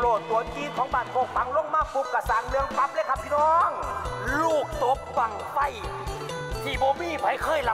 โรตัวจีของบ้านโคกปังลงมาปุ๊บกระสังเรื่องปั๊บเลยครับพี่น้องลูกตบบังไฟที่โบมี่ไผเคยรับ